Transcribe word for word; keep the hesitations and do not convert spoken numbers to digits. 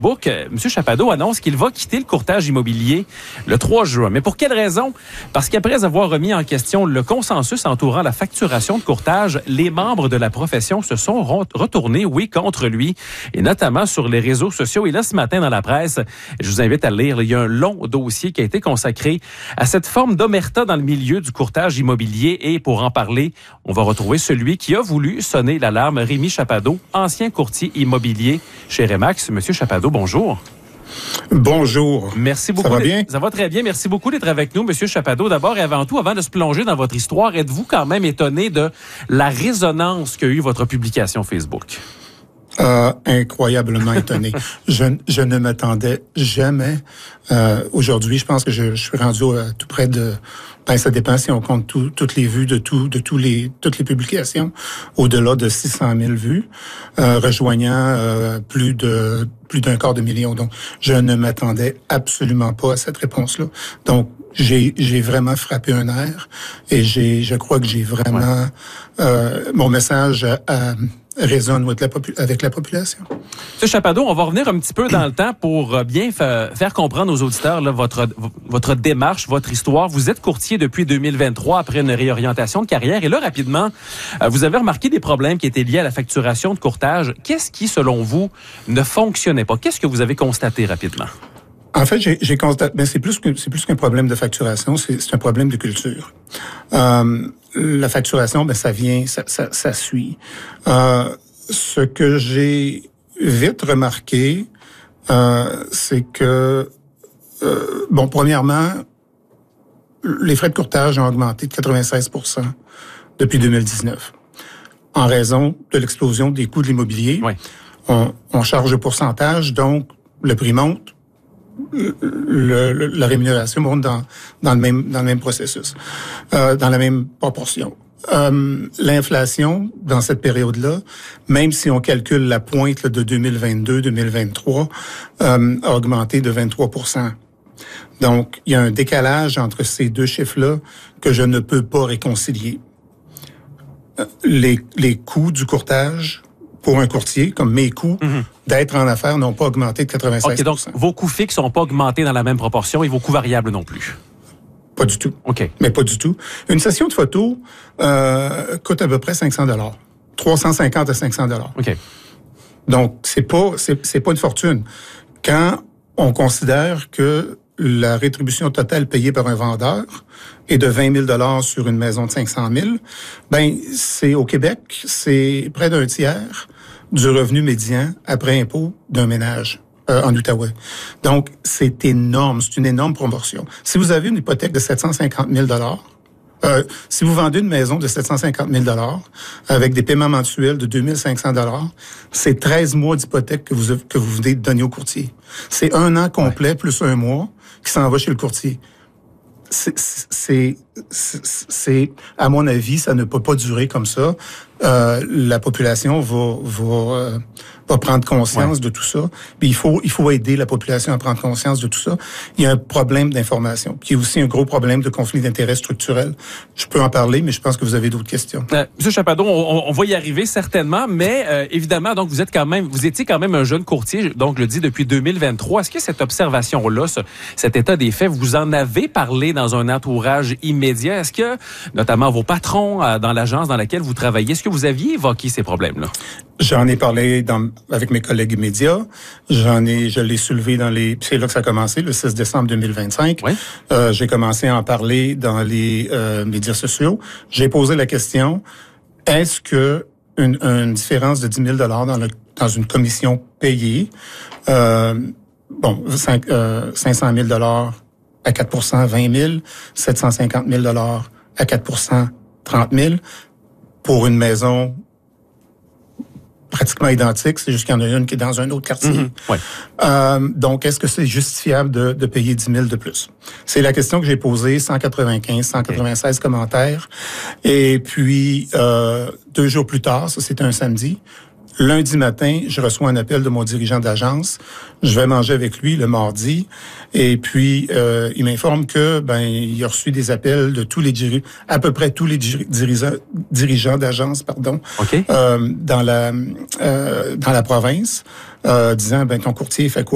Facebook, euh, M. Chapado annonce qu'il va quitter le courtage immobilier le trois juin. Mais pour quelle raison? Parce qu'après avoir remis en question le consensus entourant la facturation de courtage, les membres de la profession se sont retournés, oui, contre lui, et notamment sur les réseaux sociaux. Et là, ce matin, dans la presse, je vous invite à le lire, il y a un long dossier qui a été consacré à cette forme d'omerta dans le milieu du courtage immobilier. Et pour en parler, on va retrouver celui qui a voulu sonner l'alarme, Rémi Chapado, ancien courtier immobilier chez Remax. Monsieur Chapado, bonjour. Bonjour. Merci beaucoup. Ça va bien? Ça va très bien. Merci beaucoup d'être avec nous, Monsieur Chapado. D'abord et avant tout, avant de se plonger dans votre histoire, êtes-vous quand même étonné de la résonance qu'a eu votre publication Facebook? Euh, incroyablement étonné. je, je ne m'attendais jamais. Euh, aujourd'hui, je pense que je, je suis rendu à tout près de... Ben, ça dépend si on compte tout, toutes les vues de tout, de tous les, toutes les publications, au-delà de six cent mille vues, euh, rejoignant euh, plus de plus d'un quart de million. Donc, je ne m'attendais absolument pas à cette réponse-là. Donc, j'ai j'ai vraiment frappé un air et j'ai je crois que j'ai vraiment ouais. euh, mon message à, à résonne avec la, popu- avec la population. M. Chapado, on va revenir un petit peu dans le temps pour bien fa- faire comprendre aux auditeurs là, votre, votre démarche, votre histoire. Vous êtes courtier depuis deux mille vingt-trois après une réorientation de carrière. Et là, rapidement, vous avez remarqué des problèmes qui étaient liés à la facturation de courtage. Qu'est-ce qui, selon vous, ne fonctionnait pas? Qu'est-ce que vous avez constaté rapidement? En fait, j'ai, j'ai constaté, ben c'est plus que c'est plus qu'un problème de facturation, c'est, c'est un problème de culture. Euh, la facturation, ben ça vient, ça, ça, ça suit. Euh, ce que j'ai vite remarqué, euh, c'est que euh, bon, premièrement, les frais de courtage ont augmenté de quatre-vingt-seize pour cent depuis deux mille dix-neuf, en raison de l'explosion des coûts de l'immobilier. Oui. On, on charge le pourcentage, donc le prix monte. Le, le, la rémunération monte dans, dans, le même, dans le même processus, euh, dans la même proportion. Euh, l'inflation, dans cette période-là, même si on calcule la pointe là, de deux mille vingt-deux deux mille vingt-trois, euh, a augmenté de vingt-trois pour cent. Donc, il y a un décalage entre ces deux chiffres-là que je ne peux pas réconcilier. Les, les coûts du courtage pour un courtier, comme mes coûts, mm-hmm. d'être en affaires n'ont pas augmenté de quatre-vingt-seize pour cent. OK, donc vos coûts fixes n'ont pas augmenté dans la même proportion et vos coûts variables non plus? Pas du tout. OK. Mais pas du tout. Une session de photo euh, coûte à peu près cinq cents dollars. trois cent cinquante à cinq cents dollars. OK. Donc, c'est pas, c'est, c'est pas une fortune. Quand on considère que la rétribution totale payée par un vendeur est de vingt mille dollars sur une maison de cinq cent mille, ben, c'est au Québec, c'est près d'un tiers du revenu médian après impôt d'un ménage euh, en Outaouais. Donc, c'est énorme, c'est une énorme proportion. Si vous avez une hypothèque de sept cent cinquante mille dollars, euh, si vous vendez une maison de sept cent cinquante mille dollars avec des paiements mensuels de deux mille cinq cents dollars, c'est treize mois d'hypothèque que vous, que vous venez de donner au courtier. C'est un an complet ouais. plus un mois qui s'en va chez le courtier. C'est, c'est, c'est, c'est, à mon avis, ça ne peut pas durer comme ça. Euh, la population va, va, euh, va prendre conscience ouais. de tout ça. Puis il faut, il faut aider la population à prendre conscience de tout ça. Il y a un problème d'information. Puis il y a aussi un gros problème de conflit d'intérêts structurel. Je peux en parler, mais je pense que vous avez d'autres questions. Euh, Monsieur Chapado, on, on va y arriver certainement, mais euh, évidemment, donc vous êtes quand même, vous étiez quand même un jeune courtier, donc je le dis depuis deux mille vingt-trois. Est-ce que cette observation-là, ce, cet état des faits, vous en avez parlé dans un entourage immédiat? Est-ce que, notamment vos patrons euh, dans l'agence dans laquelle vous travaillez, est-ce que vous aviez évoqué ces problèmes-là? J'en ai parlé dans, avec mes collègues immédiats. J'en ai, je l'ai soulevé dans les, c'est là que ça a commencé, le six décembre deux mille vingt-cinq. Oui. Euh, j'ai commencé à en parler dans les euh, médias sociaux. J'ai posé la question, est-ce que une, une différence de dix mille dollars dans le, dans une commission payée, euh, bon, cinq, euh, cinq cent mille dollars à quatre pour cent, vingt mille, sept cent cinquante mille dollars à quatre pour cent, trente mille, pour une maison pratiquement identique, c'est juste qu'il y en a une qui est dans un autre quartier. Mmh, ouais. euh, donc, est-ce que c'est justifiable de, de payer dix mille de plus? C'est la question que j'ai posée, cent quatre-vingt-quinze, cent quatre-vingt-seize okay. commentaires. Et puis, euh, deux jours plus tard, ça c'était un samedi, lundi matin, je reçois un appel de mon dirigeant d'agence. Je vais manger avec lui le mardi. Et puis, euh, il m'informe que ben il a reçu des appels de tous les diri- à peu près tous les diri- dirigeants, dirigeants d'agence, pardon, okay. euh, dans la euh, dans la province, euh, disant ben ton courtier fait quoi?